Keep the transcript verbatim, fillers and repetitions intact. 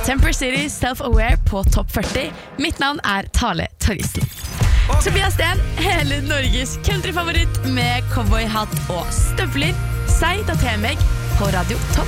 Temper City Self-Aware på topp førti. Mitt navn er Tale Torgesen. Tobias Sten, hele Norges countryfavoritt med cowboyhatt og støvler. Sei da til meg på Radio Topp.